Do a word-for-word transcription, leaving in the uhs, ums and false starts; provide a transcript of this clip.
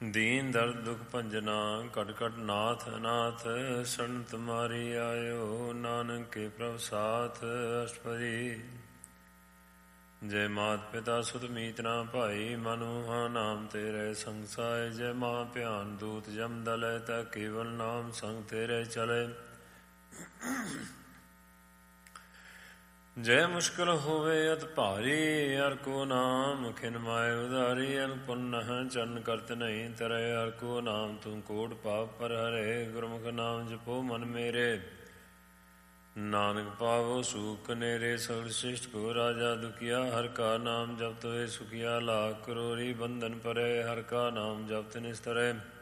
ਦੀਨ ਦਰਦ ਦੁਖ ਭੰਜਨਾ ਘਟ ਘਟ ਨਾਥ ਅਨਾਥ ਸ਼ਰਨ ਤੁਮਾਰੀ ਆਇਓ ਨਾਨਕ ਕੇ ਪ੍ਰਭ ਸਾਥ ਅਸ਼ਟਪਦੀ। ਜੈ ਮਾਤ ਪਿਤਾ ਸੁਤ ਮੀਤ ਨਾ ਭਾਈ ਮਨ ਮੁਹਾ ਨਾਮ ਤੇਰੇ ਸੰਸਾਏ। ਜੈ ਮਾਂ ਭਿਆਨ ਦੂਤ ਜਮ ਦਲੇ ਤਾ ਕੇਵਲ ਨਾਮ ਸੰਗ ਤੇਰੇ ਚਲੇ। ਜੈ ਮੁਸ਼ਕਿਲ ਹੋਵੇ ਅਤ ਭਾਰੀ ਹਰ ਕੋ ਨਾਮ ਖਿਨ ਮਾਏ ਉਧਾਰੀ। ਅਨ ਪੁੰਨ ਚਰਨ ਕਰਤ ਨਹੀਂ ਤਰੇ ਹਰ ਕੋ ਨਾਮ ਤੂੰ ਕੋਟ ਪਾਪ ਪਰ ਹਰੇ। ਗੁਰਮੁਖ ਨਾਮ ਜਪੋ ਮਨ ਮੇਰੇ ਨਾਨਕ ਪਾਵੋ ਸੂਖ ਨੇਰੇ। ਸਗਲ ਸ੍ਰਿਸ਼ਟ ਕੋ ਰਾਜਾ ਦੁਖੀਆ ਹਰ ਕਾ ਨਾਮ ਜਪਤ ਹੋਏ ਸੁਖੀਆ। ਲਾਖ ਕਰੋੜੀ ਬੰਧਨ ਪਰੇ ਹਰ ਕਾ ਨਾਮ ਜਪਤ ਨਿਸਤਰੇ।